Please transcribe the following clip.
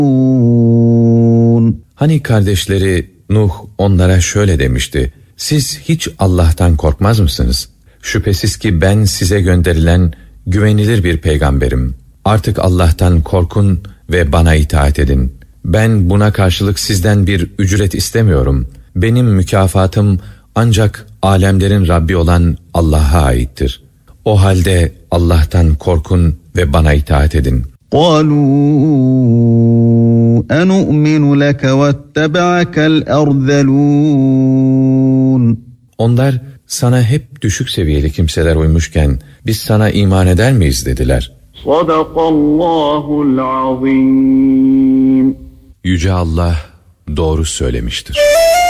Hani kardeşleri Nuh onlara şöyle demişti: siz hiç Allah'tan korkmaz mısınız? Şüphesiz ki ben size gönderilen güvenilir bir peygamberim. Artık Allah'tan korkun ve bana itaat edin. Ben buna karşılık sizden bir ücret istemiyorum. Benim mükafatım ancak alemlerin Rabbi olan Allah'a aittir. O halde Allah'tan korkun ve bana itaat edin. قَالُوا أَنُؤْمِنُ لَكَ وَاتَّبَعَكَ الْأَرْذَلُونَ Onlar sana hep düşük seviyeli kimseler uymuşken biz sana iman eder miyiz dediler. Sadakallahul azim. Yüce Allah doğru söylemiştir.